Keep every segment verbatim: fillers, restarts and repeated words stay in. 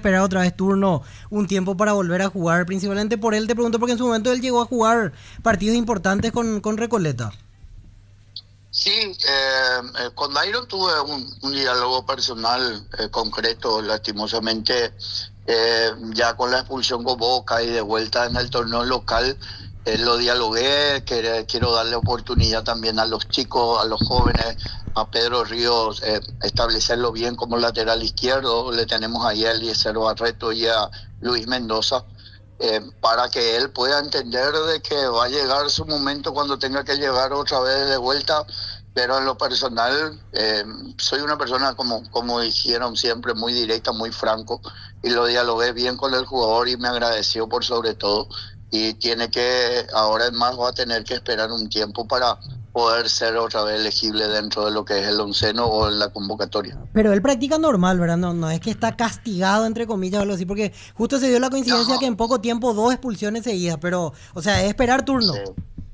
esperar otra vez turno un tiempo para volver a jugar? Principalmente por él te pregunto, porque en su momento él llegó a jugar partidos importantes con, con Recoleta. Sí, eh, eh, con Dairon tuve un, un diálogo personal eh, concreto, lastimosamente eh, ya con la expulsión con Boca y de vuelta en el torneo local, eh, lo dialogué, que, quiero darle oportunidad también a los chicos, a los jóvenes, a Pedro Ríos, eh, establecerlo bien como lateral izquierdo, le tenemos ahí a Eliezer Barreto y a Luis Mendoza. Eh, para que él pueda entender de que va a llegar su momento cuando tenga que llegar otra vez de vuelta, pero en lo personal eh, soy una persona, como, como dijeron siempre, muy directa, muy franco, y lo dialogué bien con el jugador y me agradeció por sobre todo, y tiene que, ahora es más, va a tener que esperar un tiempo para poder ser otra vez elegible dentro de lo que es el onceno o en la convocatoria. Pero él practica normal, ¿verdad? No, no es que está castigado, entre comillas, o algo así, porque justo se dio la coincidencia No. que en poco tiempo dos expulsiones seguidas, pero, o sea, es esperar turno. Sí.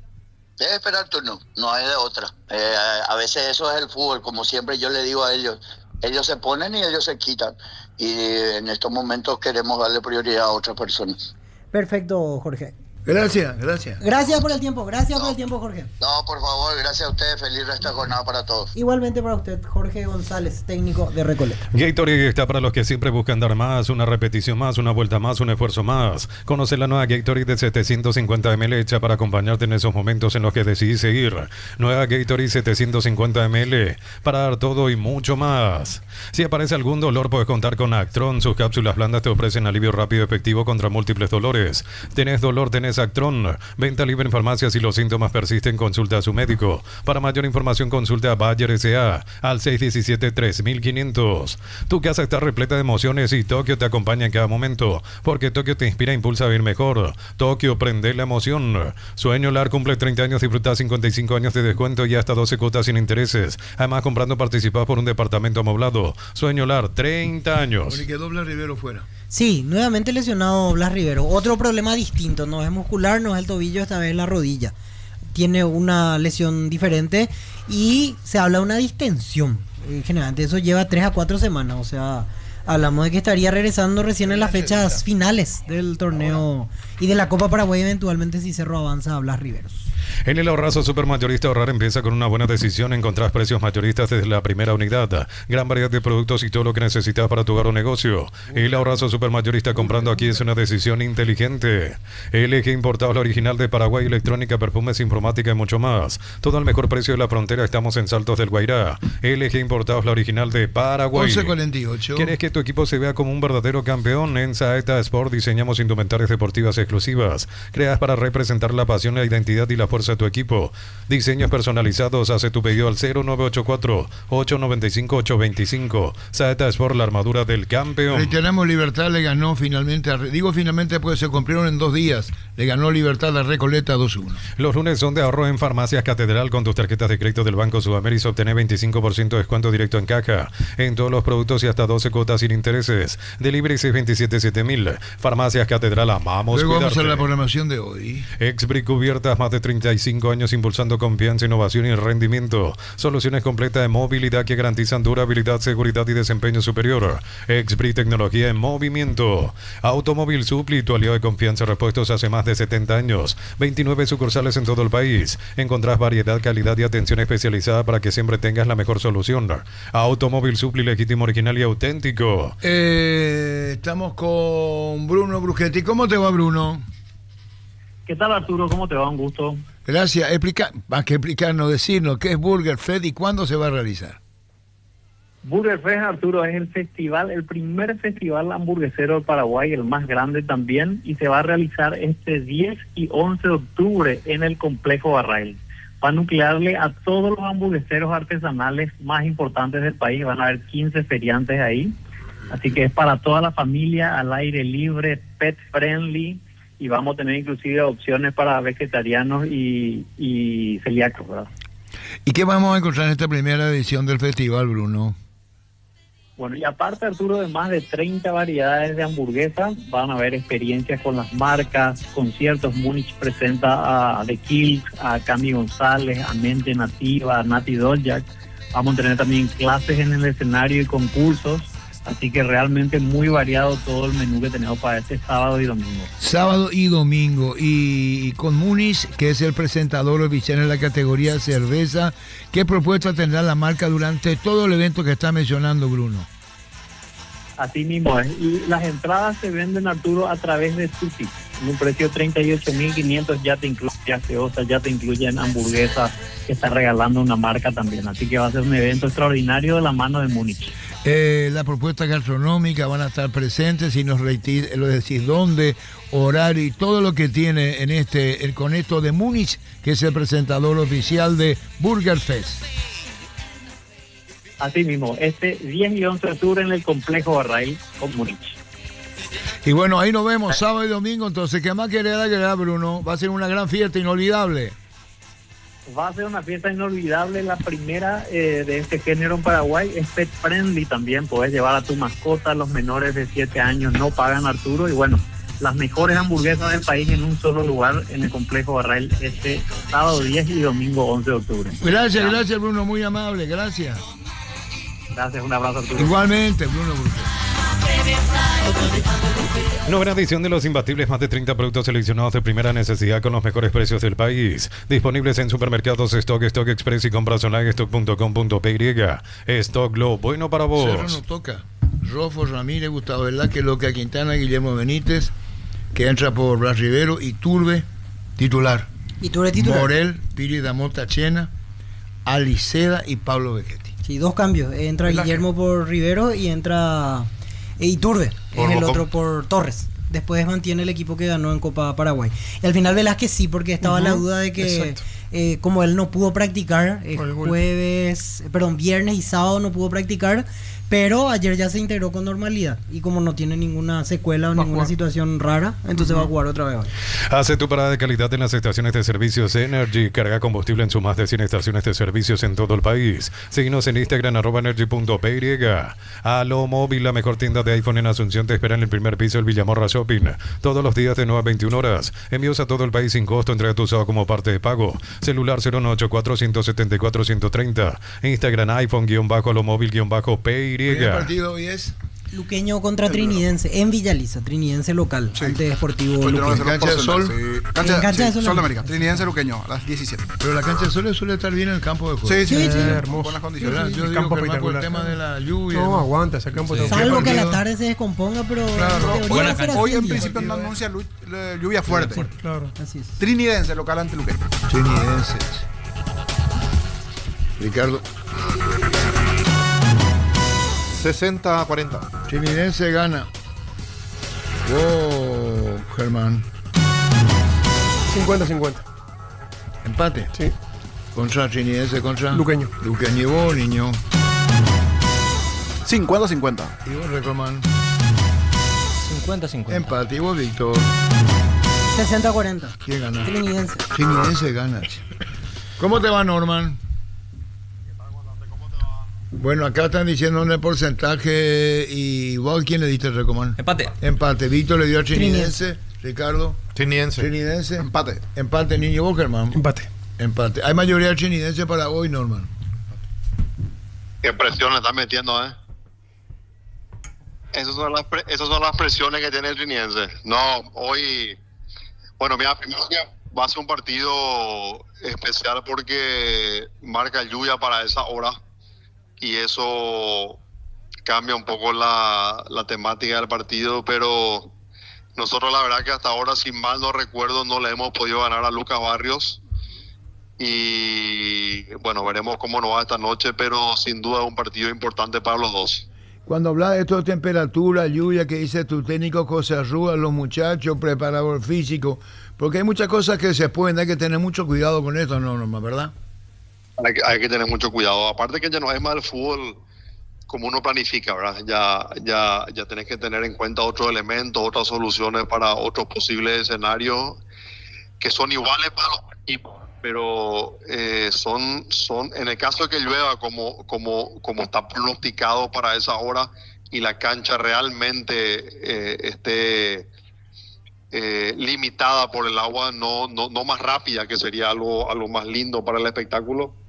Es esperar turno, no hay de otra. Eh, a veces eso es el fútbol, como siempre yo le digo a ellos, ellos se ponen y ellos se quitan, y en estos momentos queremos darle prioridad a otras personas. Perfecto, Jorge. Gracias, gracias. Gracias por el tiempo, gracias No. por el tiempo, Jorge. No, por favor, gracias a ustedes, feliz resto de jornada para todos. Igualmente para usted, Jorge González, técnico de Recoleta. Gatorade está para los que siempre buscan dar más, una repetición más, una vuelta más, un esfuerzo más. Conoce la nueva Gatorade de setecientos cincuenta mililitros hecha para acompañarte en esos momentos en los que decidís seguir. Nueva Gatorade setecientos cincuenta mililitros para dar todo y mucho más. Si aparece algún dolor, puedes contar con Actron. Sus cápsulas blandas te ofrecen alivio rápido y efectivo contra múltiples dolores. Tenés dolor, tenés Actron. Venta libre en farmacias. Si los síntomas persisten, consulta a su médico. Para mayor información, consulta a Bayer S A al seis uno siete, tres mil quinientos. Tu casa está repleta de emociones y Tokio te acompaña en cada momento, porque Tokio te inspira e impulsa a vivir mejor. Tokio, prende la emoción. Sueño Lar cumple treinta años, disfruta cincuenta y cinco años de descuento y hasta doce cuotas sin intereses. Además, comprando participás por un departamento amoblado. Sueño Lar, treinta años. Porque quedó Blas Rivero fuera. Sí, nuevamente lesionado Blas Rivero. Otro problema distinto, no es muscular, no es el tobillo, esta vez la rodilla. Tiene una lesión diferente y se habla de una distensión. Eh, generalmente eso lleva tres a cuatro semanas, o sea, hablamos de que estaría regresando recién en las fechas finales del torneo y de la Copa Paraguay, eventualmente si Cerro avanza a Blas Riveros. En el ahorrazo supermayorista, ahorrar empieza con una buena decisión. Encontrás precios mayoristas desde la primera unidad, gran variedad de productos y todo lo que necesitas para tu hogar o negocio. El ahorrazo supermayorista comprando aquí es una decisión inteligente. L G Importados, la original de Paraguay, electrónica, perfumes, informática y mucho más. Todo al mejor precio de la frontera. Estamos en Saltos del Guairá. L G Importados, la original de Paraguay. once cuarenta y ocho. ¿Quieres que tu equipo se vea como un verdadero campeón? En Saeta Sport diseñamos indumentarias deportivas exclusivas, creadas para representar la pasión, la identidad y la fuerza de tu equipo. Diseños personalizados. Hace tu pedido al cero nueve ocho cuatro, ocho nueve cinco, ocho dos cinco. Saeta Sport, la armadura del campeón. Reiteramos, Libertad le ganó finalmente, a, digo finalmente porque se cumplieron en dos días, le ganó Libertad a Recoleta dos uno. Los lunes son de ahorro en Farmacias Catedral. Con tus tarjetas de crédito del Banco Sudamérica obtener veinticinco por ciento de descuento directo en caja en todos los productos y hasta doce cuotas sin intereses. Delivery seis dos siete, siete mil. Farmacias Catedral, amamos Luego cuidarte. vamos a la programación de hoy. Exbrick Cubiertas, más de treinta y cinco años impulsando confianza, innovación y rendimiento. Soluciones completas de movilidad que garantizan durabilidad, seguridad y desempeño superior. Exbrick, tecnología en movimiento. Automóvil Supli, tu aliado de confianza, repuestos hace más de setenta años. veintinueve sucursales en todo el país. Encontrás variedad, calidad y atención especializada para que siempre tengas la mejor solución. Automóvil Supli, legítimo, original y auténtico. Eh, estamos con Bruno Bruschetti. ¿Cómo te va, Bruno? ¿Qué tal, Arturo? ¿Cómo te va? Un gusto. Gracias. Explica, más que explicarnos, decirnos qué es Burger Fest y cuándo se va a realizar. Burger Fest, Arturo, es el festival, el primer festival hamburguesero de Paraguay, el más grande también, y se va a realizar este diez y once de octubre en el Complejo Barrail. Va a nuclearle a todos los hamburgueseros artesanales más importantes del país. Van a haber quince feriantes ahí, así que es para toda la familia, al aire libre, pet friendly, y vamos a tener inclusive opciones para vegetarianos y, y celíacos, ¿verdad? ¿Y qué vamos a encontrar en esta primera edición del festival, Bruno? Bueno, y aparte, Arturo, de más de treinta variedades de hamburguesas, van a haber experiencias con las marcas, conciertos. Múnich presenta a The Kills, a Cami González, a Mente Nativa, a Nati Doljak. Vamos a tener también clases en el escenario y concursos. Así que realmente muy variado todo el menú que tenemos para este sábado y domingo. Sábado y domingo. Y, y con Múnich, que es el presentador oficial en la categoría cerveza, ¿qué propuesta tendrá la marca durante todo el evento que está mencionando Bruno? Así mismo es. Y las entradas se venden, Arturo, a través de Sushi. En un precio de treinta y ocho mil quinientos, ya te incluye gaseosa, ya te incluyen hamburguesas que está regalando una marca también. Así que va a ser un evento extraordinario de la mano de Múnich. Eh, la propuesta gastronómica van a estar presentes, si nos reití- lo decís dónde, horario y todo lo que tiene en este, el, con esto de Múnich, que es el presentador oficial de Burger Fest. Así mismo, este diez y once de octubre en el complejo Barrail con Múnich. Y bueno, ahí nos vemos sábado y domingo, entonces, ¿qué más querés agregar, Bruno? Va a ser una gran fiesta inolvidable. Va a ser una fiesta inolvidable, la primera eh, de este género en Paraguay. Es pet friendly también, podés llevar a tu mascota, los menores de siete años no pagan, Arturo, y bueno, las mejores hamburguesas del país en un solo lugar en el complejo Barrail este sábado diez y domingo once de octubre. Gracias, gracias, Bruno, muy amable, gracias. Gracias, un abrazo, Arturo. Igualmente, Bruno Burke. Novena edición de Los Imbatibles, más de treinta productos seleccionados de primera necesidad con los mejores precios del país. Disponibles en supermercados Stock, Stock Express y compras online, stock punto com punto p y. Stock, lo bueno para vos. Cerro no toca. Rofo, Ramírez, Gustavo Velázquez, Loca Quintana, Guillermo Benítez, que entra por Blas Rivero, y Turbe, titular. Y tú eres titular. Morel, Piri Damota Chena, Aliceda y Pablo Bechetti. Sí, dos cambios. Entra Guillermo por Rivero y entra eh, Iturbe, Por es el Bocó. otro por Torres. Después mantiene el equipo que ganó en Copa Paraguay. Y al final Velázquez sí, porque estaba Ujú, la duda de que eh, como él no pudo practicar eh, Por el gol. jueves, perdón, viernes y sábado no pudo practicar, pero ayer ya se integró con normalidad. Y como no tiene ninguna secuela o Va a ninguna jugar. situación rara, entonces va a jugar otra vez hoy. Hace tu parada de calidad en las estaciones de servicios Energy. Carga combustible en sus más de cien estaciones de servicios en todo el país. Síguenos en Instagram, arroba energy punto p y. Alo Móvil, la mejor tienda de iPhone en Asunción, te espera en el primer piso del Villamorra Shopping. Todos los días de nueve a veintiuna horas. Envíos a todo el país sin costo. Entrega tu usado como parte de pago. Celular cero nueve ocho cuatro, uno siete cuatro, uno tres cero. Instagram, iPhone, guión bajo, Alo Móvil, guión bajo, P Y. El partido hoy es Luqueño contra Trinidense, en Villaliza, Trinidense local, Sí. ante Deportivo Hoy tenemos Luqueño. que hacer un Cancha de porcentaje, Sol. sí. Cancha, En Cancha sí, de Sol Sol de América. América. Trinidense Luqueño, a las diecisiete. pero la cancha suele, suele estar bien en el campo de juego. Sí, sí, Sí, sí. hermoso. Buenas condiciones. ¿Verdad? Sí, Yo sí. digo campo que más por el espectacular. tema de la lluvia. No, aguanta, ese campo Sí. está- Salvo que a la partido? tarde se descomponga, pero Claro, en teoría hoy, va a ser así hoy el en día. principio no anuncia lu- eh, lluvia fuerte. Claro. Así es. Trinidense local ante Luqueño. Trinidenses. Ricardo, sesenta a cuarenta. Trinidense gana. Oh, Germán. cincuenta cincuenta. Empate. Sí. Contra Trinidense, contra Luqueño. Luqueño. Y vos, niño. cincuenta cincuenta. Y vos, Recomán. cincuenta cincuenta. Empate. Y vos, Víctor. sesenta a cuarenta. ¿Quién gana? Trinidense. Trinidense gana. ¿Cómo te va, Norman? Bueno, acá están diciendo el porcentaje. ¿Y vos quién le diste, Recomán? Empate. Empate. Víctor le dio a Trinidense. Ricardo. Trinidense. Trinidense. Empate. Empate, niño. ¿Vos, Germán? Empate. Empate. Hay mayoría trinidense para hoy, Norman. Qué presión le está metiendo, ¿eh? Esas son las, pre- esas son las presiones que tiene el Trinidense. No, hoy, bueno, mira, primero que va a ser un partido especial porque marca lluvia para esa hora y eso cambia un poco la, la temática del partido, pero nosotros la verdad que hasta ahora, si mal no recuerdo, no le hemos podido ganar a Lucas Barrios. Y bueno, veremos cómo nos va esta noche, pero sin duda es un partido importante para los dos. Cuando hablas de esto de temperatura, lluvia, que dice tu técnico José Arrúa, los muchachos, preparador físico, porque hay muchas cosas que se pueden, hay que tener mucho cuidado con esto, no, Norma, ¿verdad? Hay que, hay que tener mucho cuidado. Aparte que ya no es más el fútbol como uno planifica, ¿verdad? Ya, ya, ya tenés que tener en cuenta otros elementos, otras soluciones para otros posibles escenarios que son iguales para los equipos. Pero eh, son, son, en el caso de que llueva como, como, como está pronosticado para esa hora y la cancha realmente eh, esté eh, limitada por el agua, no, no, no más rápida, que sería algo, algo más lindo para el espectáculo,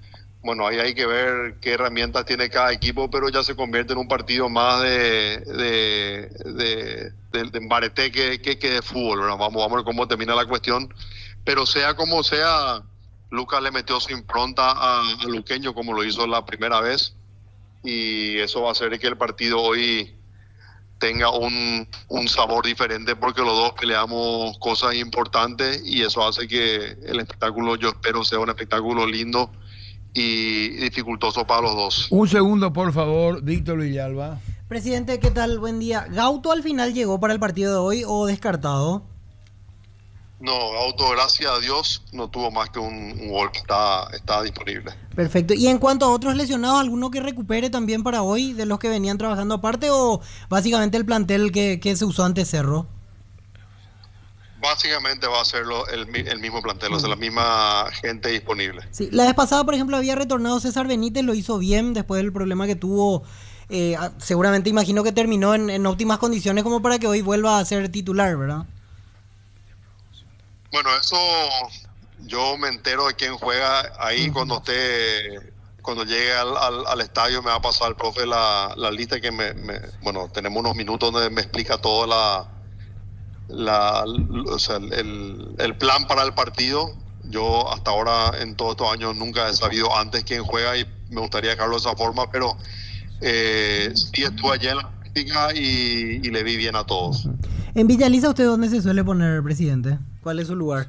bueno, ahí hay que ver qué herramientas tiene cada equipo, pero ya se convierte en un partido más de, de, de, de, de embarete que, que, que de fútbol, ¿verdad? Vamos, vamos a ver cómo termina la cuestión. Pero sea como sea, Lucas le metió su impronta a, a Luqueño como lo hizo la primera vez, y eso va a hacer que el partido hoy tenga un, un sabor diferente, porque los dos peleamos cosas importantes y eso hace que el espectáculo, yo espero, sea un espectáculo lindo y dificultoso para los dos. Un segundo, por favor, Víctor Villalba. Presidente, ¿qué tal? Buen día. ¿Gauto al final llegó para el partido de hoy o descartado? No, Auto, gracias a Dios, no tuvo más que un, un gol, está, está disponible. Perfecto. Y en cuanto a otros lesionados, ¿alguno que recupere también para hoy de los que venían trabajando aparte o básicamente el plantel que, que se usó ante Cerro? Básicamente va a ser lo, el, el mismo plantel, o sea, la misma gente disponible. Sí, la vez pasada, por ejemplo, había retornado César Benítez, lo hizo bien después del problema que tuvo. Eh, seguramente imagino que terminó en, en óptimas condiciones como para que hoy vuelva a ser titular, ¿verdad? Bueno, eso yo me entero de quién juega ahí. Uh-huh. Cuando esté, cuando llegue al, al, al estadio me va a pasar el profe la, la lista que me, me, bueno, tenemos unos minutos donde me explica todo la, la, o sea, el, el plan para el partido. Yo hasta ahora en todos estos años nunca he sabido antes quién juega y me gustaría dejarlo de esa forma, pero eh, sí estuve allí en la práctica y, y le vi bien a todos. En Villa Elisa, ¿usted dónde se suele poner, presidente? ¿Cuál es su lugar?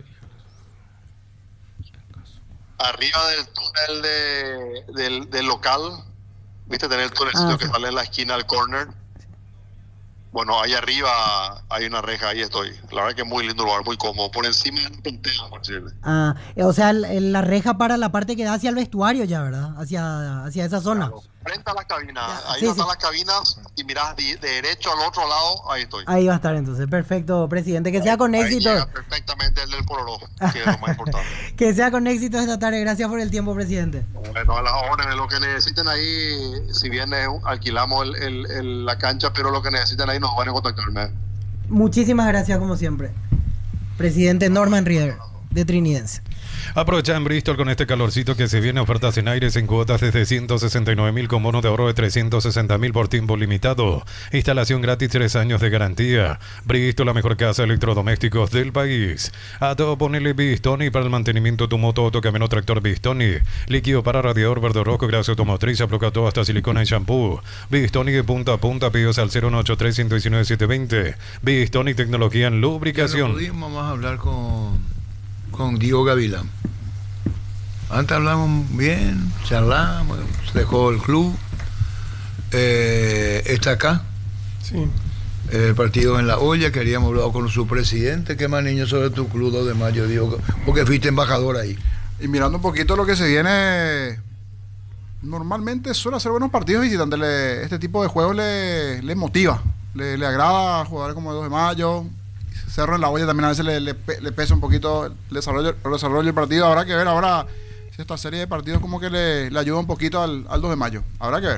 Arriba del túnel de, del, del local, viste, tener el túnelcito ah, que sí. sale en la esquina del corner. Bueno, ahí arriba hay una reja, ahí estoy. La verdad que es muy lindo lugar, muy cómodo. Por encima de la pantalla, por decirle. Ah, o sea, la reja para la parte que da hacia el vestuario ya, ¿verdad? Hacia, hacia esa zona. Claro. Frente a las cabinas. Ya, ahí sí, están sí. las cabinas y mirás de, de derecho al otro lado, ahí estoy. Ahí va a estar entonces. Perfecto, presidente. Que sea con ahí éxito. Llega perfectamente el del Pororo, que es lo más importante. Que sea con éxito esta tarde. Gracias por el tiempo, presidente. Bueno, a las órdenes, lo que necesiten ahí, si bien eh, alquilamos el, el, el, la cancha, pero lo que necesiten ahí nos van a contactarme. Muchísimas gracias, como siempre. Presidente Norman Rieder, de Trinidense. Aprovecha en Bristol con este calorcito que se viene, ofertas en aires en cuotas desde ciento sesenta y nueve mil con bono de ahorro de trescientos sesenta mil por tiempo limitado. Instalación gratis, tres años de garantía. Bristol, la mejor casa de electrodomésticos del país. A todo ponele Bistoni para el mantenimiento de tu moto, autocamión, tractor Bistoni. Líquido para radiador verde rojo, grasa automotriz, aplica todo hasta silicona y shampoo. Bistoni de punta a punta, pedidos al cero uno ocho tres, uno uno nueve, siete dos cero. Bistoni, tecnología en lubricación. No pudimos más hablar con, con Diego Gavilán. Antes hablamos bien, charlamos, se dejó el club, eh, está acá. Sí. El partido en La Olla, queríamos hablar con su presidente. ¿Qué más, niño, sobre tu club dos de mayo? Digo, porque fuiste embajador ahí. Y mirando un poquito lo que se viene, normalmente suele hacer buenos partidos visitantes. Le, este tipo de juegos le, le motiva, le, le agrada a jugadores como el dos de mayo. Cerro en La Olla también a veces le, le, le pesa un poquito el desarrollo, el desarrollo del partido. Habrá que ver ahora si esta serie de partidos como que le, le ayuda un poquito al, al dos de mayo. Habrá que ver.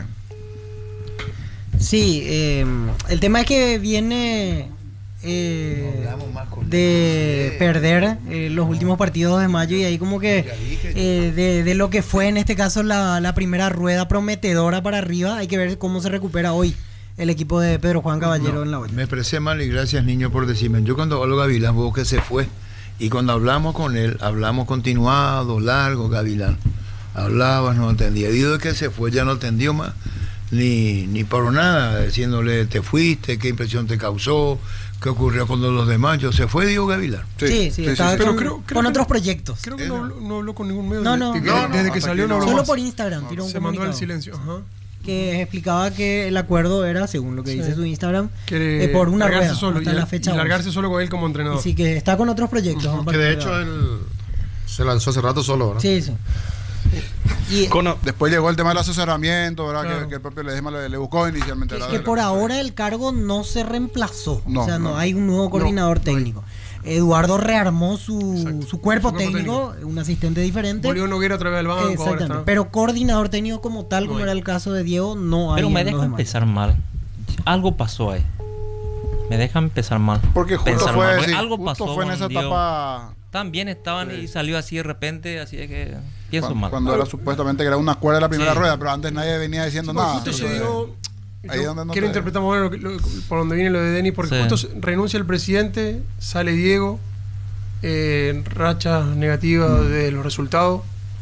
Sí, eh, el tema es que viene eh, de perder eh, los últimos partidos de mayo y ahí como que eh, de, de lo que fue en este caso la, la primera rueda prometedora para arriba, hay que ver cómo se recupera hoy el equipo de Pedro Juan Caballero no, en La Olla. Me expresé mal y gracias, niño, por decirme. Yo cuando hablo Gavilán, vos que se fue, y cuando hablamos con él, hablamos continuado, largo, Gavilán. Hablabas, no entendía. Digo de que se fue, ya no entendió más, ni, ni por nada, diciéndole, te fuiste, qué impresión te causó, qué ocurrió con los demás. Yo se fue, Diego Gavilán. Sí, sí, sí, sí, estaba sí, sí. Con, creo, creo con otros proyectos. Creo que no, no habló con ningún medio. No, no. Desde, no, desde no, que salió no habló Solo más. por Instagram, no, tiró un se comunicado. mandó al silencio, ajá. Que explicaba que el acuerdo era, según lo que dice sí. su Instagram, que eh, por una rueda solo hasta y, la fecha y largarse solo con él como entrenador. Así que está con otros proyectos. Uh-huh. Que de hecho él se lanzó hace rato solo, ¿verdad? Sí, sí. Y con, después llegó el tema del asesoramiento, ¿verdad? Claro. Que, que el propio Ledesma le, le buscó inicialmente. Es la, que la, por la, ahora el cargo no se reemplazó. No, o sea, no, no hay un nuevo coordinador no, técnico. No Eduardo rearmó su, su cuerpo, su cuerpo técnico, técnico, un asistente diferente. Volvió Noguera a través del banco. Exactamente. Está... Pero coordinador técnico como tal, no como hay. Era el caso de Diego, no hay. Pero me deja empezar mal. Algo pasó ahí. Me deja empezar mal. Porque justo Pensar fue, mal. Sí, algo justo pasó fue en esa Diego. etapa. También estaban sí. y salió así de repente, así es que pienso cuando, mal. Cuando era supuestamente que era una cuerda de la primera sí. rueda, pero antes nadie venía diciendo sí, nada. Justo se dio, ahí donde no quiero te... interpretar más lo que, lo, por donde viene lo de Denis, porque sí. justo renuncia el presidente, sale Diego, eh, racha negativa mm. de los resultados.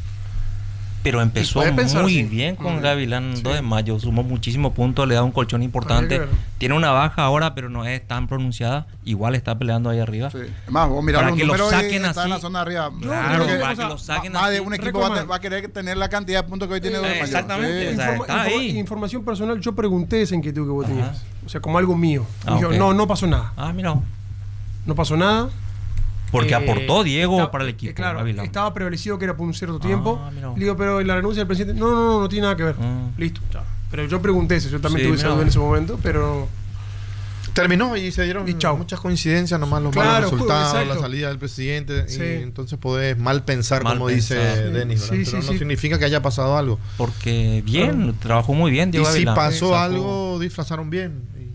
Pero empezó pensar, muy sí. bien con mm. Gavilán sí. dos de mayo, sumó muchísimos puntos, le da un colchón importante. Tiene una baja ahora, pero no es tan pronunciada. Igual está peleando ahí arriba. Sí. Más, vos mirá para los que lo saquen está así. En la zona arriba. Claro, que, para o sea, que lo saquen más así. de un equipo va a, va a querer tener la cantidad de puntos que hoy tiene dos de mayo. Exactamente. Sí. O sea, Informa, está informa, ahí. Información personal, yo pregunté esa inquietud que vos Ajá. tenías. O sea, como algo mío. Ah, Dije, okay. no, no pasó nada. Ah, mira. No pasó nada. Porque eh, aportó Diego está, para el equipo. Eh, claro, Gavilán. estaba prevalecido que era por un cierto tiempo. Ah, Le digo, pero la renuncia del presidente. No, no, no, no tiene nada que ver. Mm. Listo. Ya. Pero yo pregunté eso. Yo también Sí, tuve esa duda en ese momento, pero. Terminó y se dieron y muchas coincidencias, nomás los claro, malos resultados, exacto. la salida del presidente. Sí. Y entonces podés mal pensar, Mal como pensar. dice Sí. Denis, ¿verdad? Sí, Pero sí, no sí. significa que haya pasado algo. Porque bien, ah. trabajó muy bien Diego Y si Gavilán. pasó Sacó. algo, disfrazaron bien. Y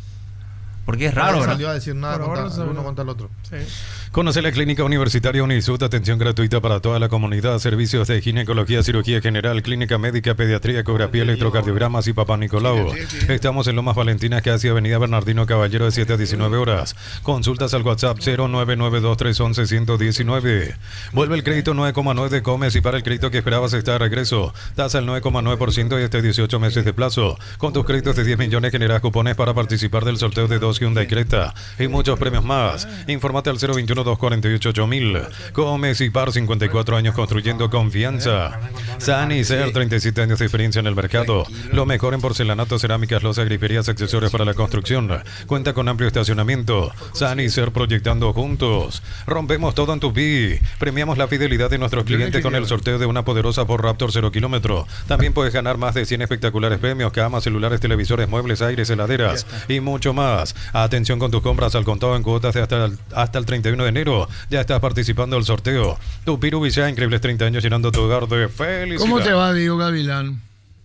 Porque es raro, no ¿verdad? salió a decir nada Por contra, ahora no uno sabe. contra el otro. Sí. Conoce la Clínica Universitaria Unisud, atención gratuita para toda la comunidad, servicios de ginecología, cirugía general, clínica médica, pediatría, ecografía, electrocardiogramas y Papá Nicolau. Estamos en Lomas Valentinas, casi Avenida Bernardino Caballero, de siete a diecinueve horas. Consultas al WhatsApp cero nueve nueve dos tres once ciento diecinueve. Vuelve el crédito nueve coma nueve de Comes y para el crédito que esperabas está de regreso. Tasa al nueve coma nueve por ciento y hasta dieciocho meses de plazo. Con tus créditos de diez millones generas cupones para participar del sorteo de dos Hyundai Creta y muchos premios más. Infórmate al cero veintiuno dos cuarenta y ocho ocho mil. Comes y Par, cincuenta y cuatro años construyendo confianza. Sanicer, treinta y siete años de experiencia en el mercado. Lo mejor en porcelanato, cerámicas, losas, griferías, accesorios para la construcción. Cuenta con amplio estacionamiento. Sanicer, proyectando juntos. Rompemos todo en Tupí. Premiamos la fidelidad de nuestros clientes con el sorteo de una poderosa Ford Raptor cero kilómetro. También puedes ganar más de cien espectaculares premios, camas, celulares, televisores, muebles, aires, heladeras y mucho más. Atención con tus compras al contado en cuotas de hasta el, hasta el treinta y uno de enero. Ya estás participando del sorteo. Tupí Ubicá, increíbles treinta años llenando tu hogar de felicidad. ¿Cómo te va, Diego Gavilán?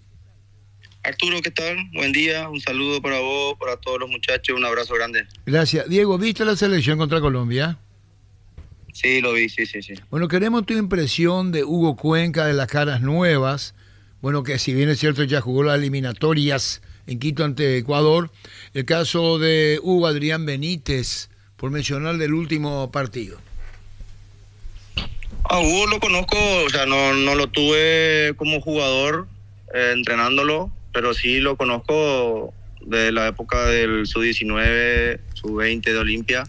Arturo, ¿qué tal? Buen día, un saludo para vos, para todos los muchachos, un abrazo grande. Gracias. Diego, ¿viste la selección contra Colombia? Sí, lo vi, sí, sí, sí. Bueno, queremos tu impresión de Hugo Cuenca, de las caras nuevas. Bueno, que si bien es cierto ya jugó las eliminatorias en Quito ante Ecuador. El caso de Hugo Adrián Benítez, por mencionar del último partido. A Hugo lo conozco, o sea, no, no lo tuve como jugador eh, entrenándolo, pero sí lo conozco de la época del sub diecinueve, sub veinte de Olimpia.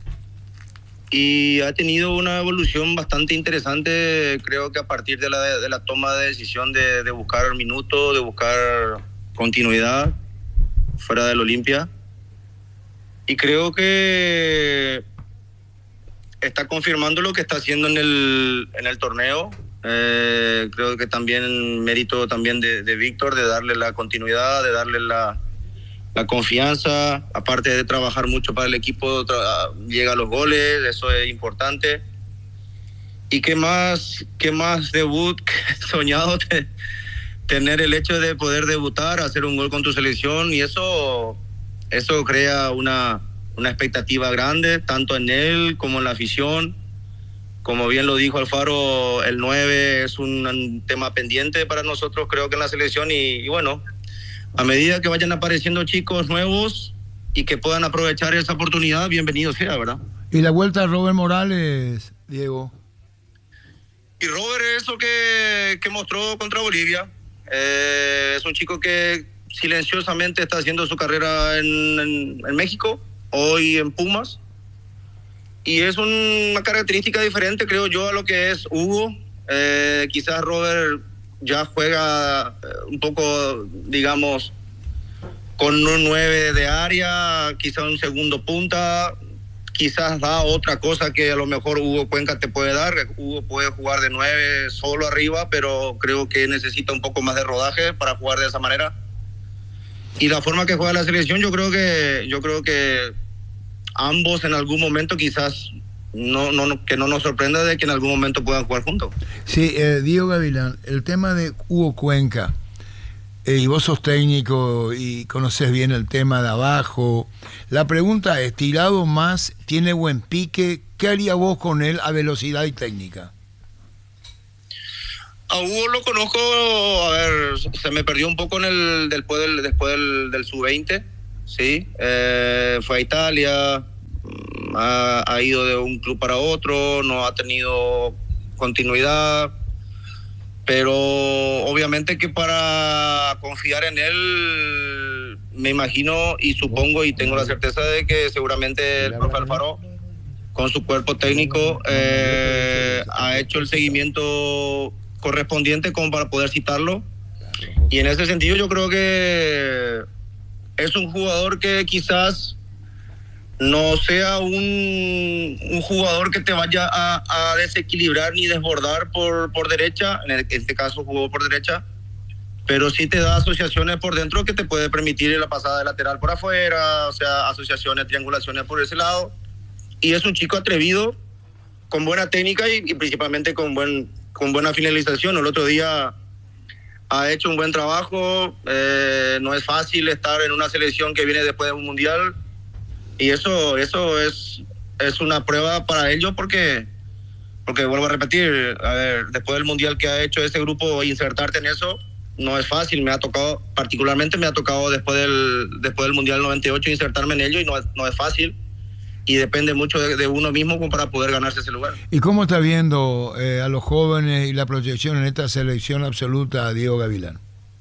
Y ha tenido una evolución bastante interesante, creo que a partir de la, de la toma de decisión de, de buscar minutos, de buscar continuidad fuera del Olimpia. Y creo que está confirmando lo que está haciendo en el, en el torneo. Eh, creo que también mérito también de, de Víctor, de darle la continuidad, de darle la, la confianza. Aparte de trabajar mucho para el equipo, tra- llega a los goles, eso es importante. Y qué más, qué más debut soñado te, tener el hecho de poder debutar, hacer un gol con tu selección, y eso, eso crea una, una expectativa grande, tanto en él como en la afición. Como bien lo dijo Alfaro, el nueve es un, un tema pendiente para nosotros, creo que en la selección, y, y bueno, a medida que vayan apareciendo chicos nuevos y que puedan aprovechar esa oportunidad, bienvenido sea, ¿verdad? Y la vuelta de Robert Morales, Diego. Y Robert es eso que, que mostró contra Bolivia. Eh, es un chico que silenciosamente está haciendo su carrera en, en, en México, hoy en Pumas. Y es una característica diferente, creo yo, a lo que es Hugo. Eh, quizás Robert ya juega un poco, digamos, con un nueve de área, quizás un segundo punta, quizás da otra cosa que a lo mejor Hugo Cuenca te puede dar. Hugo puede jugar de nueve solo arriba, pero creo que necesita un poco más de rodaje para jugar de esa manera. Y la forma que juega la selección, yo creo que yo creo que ambos en algún momento quizás no, no, que no nos sorprenda de que en algún momento puedan jugar juntos. Sí, eh, Diego Gavilán, el tema de Hugo Cuenca, eh, y vos sos técnico y conoces bien el tema de abajo. La pregunta es, tirado más, tiene buen pique, ¿qué haría vos con él a velocidad y técnica? A Hugo lo conozco, a ver, se me perdió un poco en el después del, después del, del sub veinte, ¿sí? Eh, fue a Italia, ha, ha ido de un club para otro, no ha tenido continuidad, pero obviamente que para confiar en él, me imagino y supongo y tengo la certeza de que seguramente el profe Alfaro, con su cuerpo técnico, eh, ha hecho el seguimiento correspondiente como para poder citarlo, y en ese sentido yo creo que es un jugador que quizás no sea un, un jugador que te vaya a, a desequilibrar ni desbordar por, por derecha, en, el, en este caso jugó por derecha, pero sí te da asociaciones por dentro que te puede permitir la pasada de lateral por afuera, o sea, asociaciones, triangulaciones por ese lado, y es un chico atrevido, con buena técnica y, y principalmente con buen con buena finalización. El otro día ha hecho un buen trabajo, eh, no es fácil estar en una selección que viene después de un mundial, y eso eso es es una prueba para ellos porque porque vuelvo a repetir, a ver, después del mundial que ha hecho ese grupo, insertarte en eso no es fácil. Me ha tocado, particularmente me ha tocado después del después del mundial noventa y ocho insertarme en ello, y no, no es fácil, y depende mucho de, de uno mismo como para poder ganarse ese lugar. ¿Y cómo está viendo eh, a los jóvenes y la proyección en esta selección absoluta a Diego Gavilán?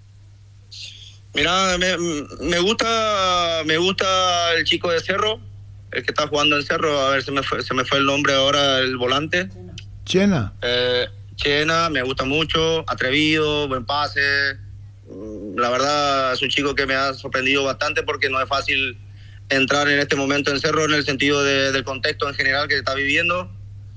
Mira, me, me gusta me gusta el chico de Cerro, el que está jugando en Cerro, a ver, se me fue, se me fue el nombre ahora, el volante. Chena. Eh, Chena, me gusta mucho, atrevido, buen pase. La verdad es un chico que me ha sorprendido bastante porque no es fácil entrar en este momento en Cerro en el sentido de, del contexto en general que está viviendo,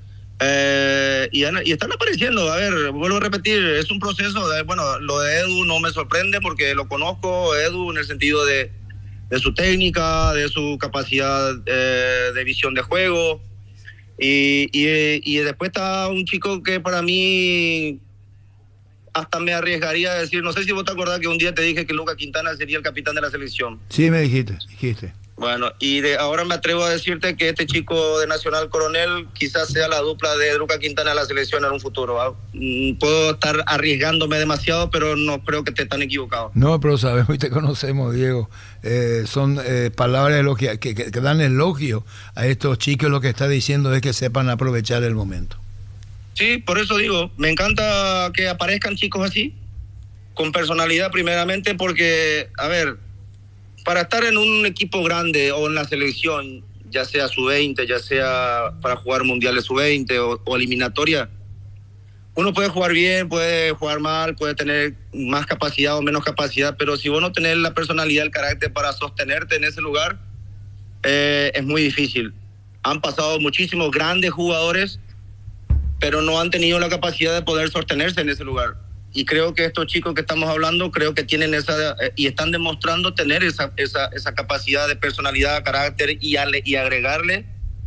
eh, y, y están apareciendo. A ver, vuelvo a repetir, es un proceso de, bueno, lo de Edu no me sorprende porque lo conozco, Edu, en el sentido de, de su técnica, de su capacidad eh, de visión de juego, y, y, y después está un chico que para mí hasta me arriesgaría a decir, no sé si vos te acordás que un día te dije que Lucas Quintana sería el capitán de la selección. Sí, me dijiste, dijiste. Bueno, y de ahora me atrevo a decirte que este chico de Nacional Coronel quizás sea la dupla de Lucas Quintana a la selección en un futuro, ¿va? Puedo estar arriesgándome demasiado, pero no creo que esté tan equivocado. No, pero sabemos y te conocemos, Diego. Eh, son eh, palabras que, que, que dan elogio a estos chicos. Lo que está diciendo es que sepan aprovechar el momento. Sí, por eso digo, me encanta que aparezcan chicos así, con personalidad primeramente, porque, a ver, para estar en un equipo grande o en la selección, ya sea sub veinte, ya sea para jugar mundiales sub veinte o, o eliminatoria, uno puede jugar bien, puede jugar mal, puede tener más capacidad o menos capacidad, pero si vos no tenés la personalidad, el carácter para sostenerte en ese lugar, eh, es muy difícil. Han pasado muchísimos grandes jugadores, pero no han tenido la capacidad de poder sostenerse en ese lugar. Y creo que estos chicos que estamos hablando, creo que tienen esa, eh, y están demostrando tener esa, esa, esa capacidad de personalidad, carácter, y, ale, y agregarle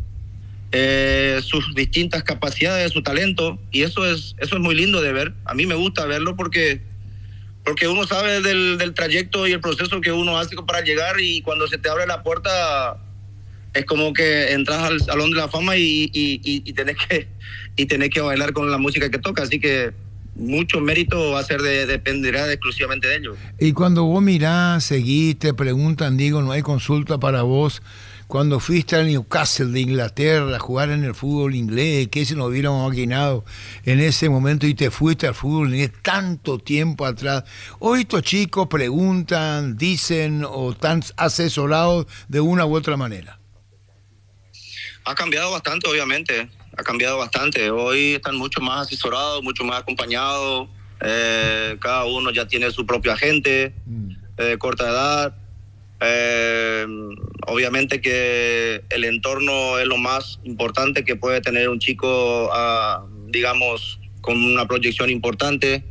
eh, sus distintas capacidades, su talento, y eso es eso es muy lindo de ver. A mí me gusta verlo porque porque uno sabe del, del trayecto y el proceso que uno hace para llegar, y cuando se te abre la puerta es como que entras al Salón de la Fama y, y, y, y tenés que y tenés que bailar con la música que toca, así que mucho mérito va a ser de, dependerá de, exclusivamente de ellos. Y cuando vos mirás, seguís, te preguntan, digo, no hay consulta para vos, cuando fuiste al Newcastle de Inglaterra a jugar en el fútbol inglés, ¿qué se nos hubiéramos imaginado en ese momento? Y te fuiste al fútbol inglés tanto tiempo atrás. Hoy estos chicos preguntan, dicen o están asesorados de una u otra manera. Ha cambiado bastante, obviamente. Ha cambiado bastante. Hoy están mucho más asesorados, mucho más acompañados. Eh, cada uno ya tiene su propio agente de eh, corta edad. Eh, obviamente que el entorno es lo más importante que puede tener un chico, uh, digamos, con una proyección importante.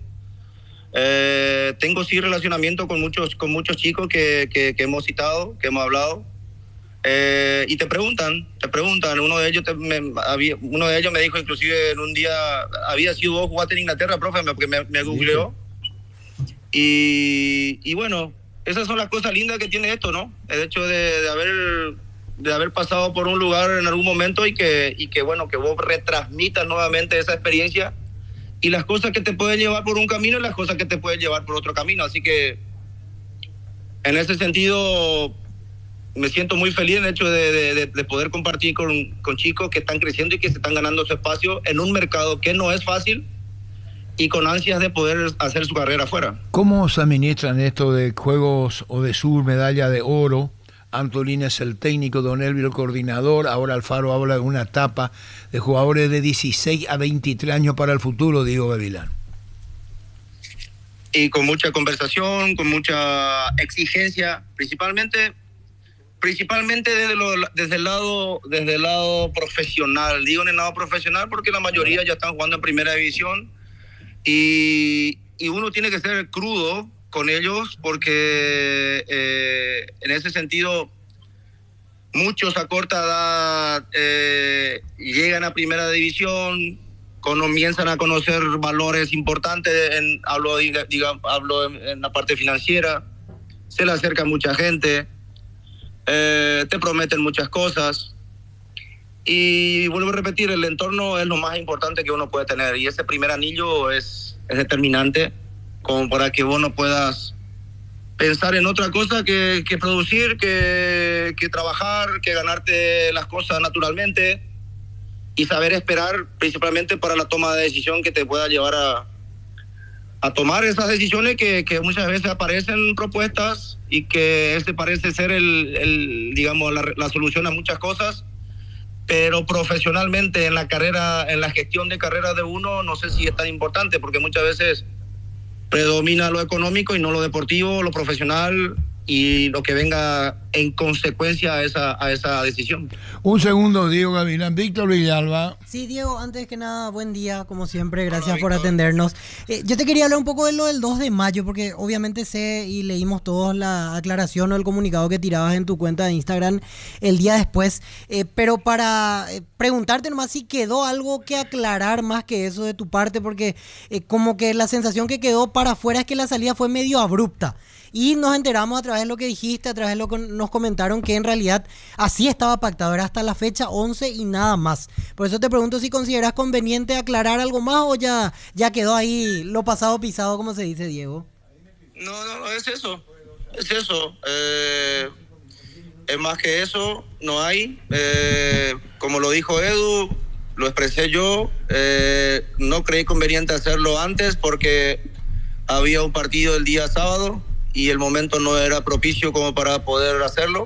Eh, tengo sí relacionamiento con muchos con muchos chicos que, que, que hemos citado, que hemos hablado. Eh, y te preguntan, te preguntan, uno de ellos te, me, había, uno de ellos me dijo inclusive en un día, había sido vos jugaste en Inglaterra, profe, porque me, me googleó, Y, y bueno, esas son las cosas lindas que tiene esto, ¿no? El hecho de, de haber de haber pasado por un lugar en algún momento y que, y que, bueno, que vos retransmitas nuevamente esa experiencia y las cosas que te pueden llevar por un camino y las cosas que te pueden llevar por otro camino. Así que, en ese sentido, me siento muy feliz en el hecho de, de, de poder compartir con, con chicos que están creciendo y que se están ganando su espacio en un mercado que no es fácil y con ansias de poder hacer su carrera afuera. ¿Cómo se administran esto de Juegos o de Sur, medalla de oro? Antolín es el técnico, Don Elvio el coordinador, ahora Alfaro habla de una etapa de jugadores de dieciséis a veintitrés años para el futuro, Diego Gavilán. Y con mucha conversación, con mucha exigencia, principalmente principalmente desde, lo, desde, el lado, desde el lado profesional. Digo en el lado profesional porque la mayoría ya están jugando en primera división y, y uno tiene que ser crudo con ellos porque eh, en ese sentido muchos a corta edad eh, llegan a primera división, comienzan a conocer valores importantes, en, hablo, diga, diga, hablo en, en la parte financiera, se le acerca mucha gente, eh, te prometen muchas cosas y vuelvo a repetir, el entorno es lo más importante que uno puede tener y ese primer anillo es, es determinante como para que vos no puedas pensar en otra cosa que, que producir, que, que trabajar, que ganarte las cosas naturalmente y saber esperar principalmente para la toma de decisión que te pueda llevar a, a tomar esas decisiones que, que muchas veces aparecen propuestas y que este parece ser el, el digamos la, la solución a muchas cosas, pero profesionalmente en la carrera, en la gestión de carrera de uno, no sé si es tan importante porque muchas veces predomina lo económico y no lo deportivo, lo profesional y lo que venga en consecuencia a esa, a esa decisión. Un segundo, Diego Gavilán. Víctor Villalba. Sí, Diego, antes que nada, buen día, como siempre, gracias Hola, por atendernos. Eh, yo te quería hablar un poco de lo del dos de mayo, porque obviamente sé y leímos todos la aclaración o el comunicado que tirabas en tu cuenta de Instagram el día después, eh, pero para eh, preguntarte nomás si quedó algo que aclarar más que eso de tu parte, porque eh, como que la sensación que quedó para afuera es que la salida fue medio abrupta. Y nos enteramos a través de lo que dijiste, a través de lo que nos comentaron, que en realidad así estaba pactado, era hasta la fecha once y nada más. Por eso te pregunto si consideras conveniente aclarar algo más o ya, ya quedó ahí lo pasado pisado, como se dice, Diego. No, no, no, es eso, es eso. Eh, es más que eso, no hay. Eh, como lo dijo Edu, lo expresé yo, eh, no creí conveniente hacerlo antes porque había un partido el día sábado y el momento no era propicio como para poder hacerlo.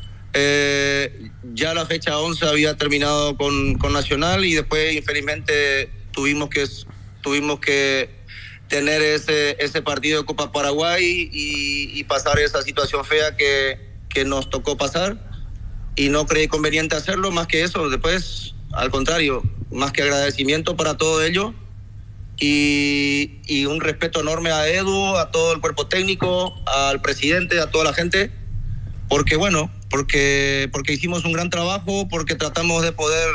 Eh, ya la fecha once había terminado con, con Nacional y después infelizmente tuvimos que, tuvimos que tener ese, ese partido de Copa Paraguay y, y pasar esa situación fea que, que nos tocó pasar y no creí conveniente hacerlo, más que eso. Después, al contrario, más que agradecimiento para todo ello. Y, y un respeto enorme a Edu, a todo el cuerpo técnico, al presidente, a toda la gente, porque bueno, porque, porque hicimos un gran trabajo, porque tratamos de poder,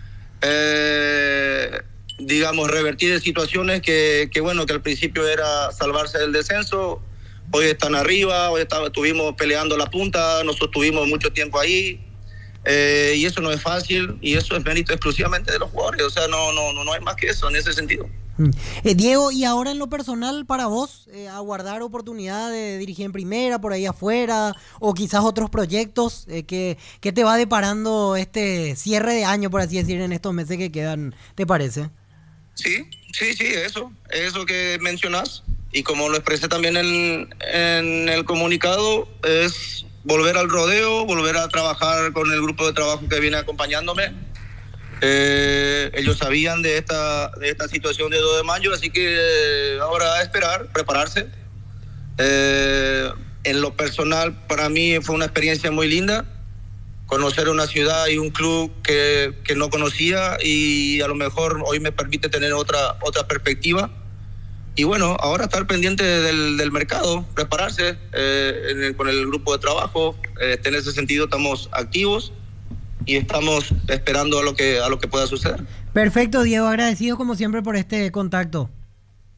eh, digamos, revertir situaciones que, que bueno, que al principio era salvarse del descenso, hoy están arriba, hoy está, estuvimos peleando la punta, nosotros estuvimos mucho tiempo ahí, eh, y eso no es fácil, y eso es mérito exclusivamente de los jugadores, o sea, no, no, no, no hay más que eso en ese sentido. Eh, Diego, y ahora en lo personal para vos, eh, aguardar oportunidad de dirigir en primera, por ahí afuera, o quizás otros proyectos, eh, que, que te va deparando este cierre de año, por así decir, en estos meses que quedan, ¿te parece? Sí, sí, sí, eso, eso que mencionás, y como lo expresé también en, en el comunicado, es volver al rodeo, volver a trabajar con el grupo de trabajo que viene acompañándome. Eh, ellos sabían de esta, de esta situación de dos de mayo, así que eh, ahora a esperar, prepararse. Eh, en lo personal, para mí fue una experiencia muy linda, conocer una ciudad y un club que, que no conocía y a lo mejor hoy me permite tener otra, otra perspectiva. Y bueno, ahora estar pendiente del, del mercado, prepararse eh, en el, con el grupo de trabajo. Eh, en ese sentido estamos activos y estamos esperando a lo que a lo que pueda suceder. Perfecto, Diego, agradecido como siempre por este contacto.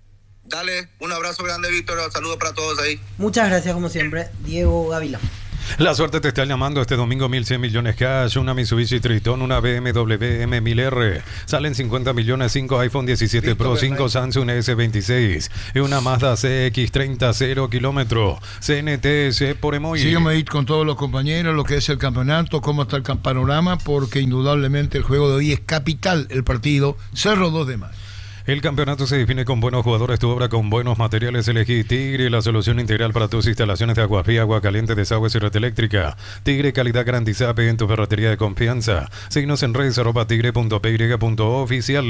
Dale, un abrazo grande, Víctor. Saludos para todos ahí. Muchas gracias, como siempre, Diego Gavilán. La suerte te está llamando este domingo. Mil cien millones cash, una Mitsubishi Triton, una B M W M mil R. Salen cincuenta millones, cinco iPhone diecisiete Víctor Pro, cinco Samsung S veintiséis y una Mazda C X treinta cero kilómetros. C N T S por emoji. Sígueme ahí con todos los compañeros, lo que es el campeonato, cómo está el panorama, porque indudablemente el juego de hoy es capital, el partido Cerro dos de mayo. El campeonato se define con buenos jugadores, tu obra con buenos materiales. Elegí Tigre, la solución integral para tus instalaciones de agua fría, agua caliente, desagües y red eléctrica. Tigre, calidad garantizada en tu ferretería de confianza. Síguenos en redes arroba tigre punto p y punto oficial.